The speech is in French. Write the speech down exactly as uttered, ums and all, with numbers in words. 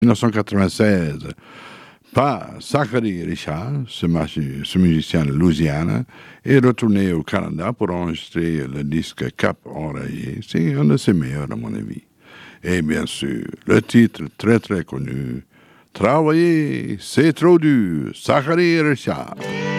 dix-neuf cent quatre-vingt-seize par Zachary Richard, ce, marché, ce musicien de Louisiane, est retourné au Canada pour enregistrer le disque Cap Enrayé. C'est un de ses meilleurs, à mon avis. Et bien sûr, le titre très très connu, Travailler, c'est trop dur, Zachary Richard.